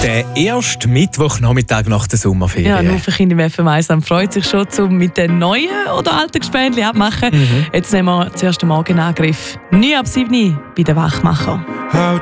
Der erste Mittwochnachmittag nach der Sommerferien. Ja, nur für Kinder im FM1 freut sich schon, um mit den neuen oder alten Gespendli abmachen. Jetzt nehmen wir zuerst den Morgenangriff. 9 ab 7 bei den Wachmacher.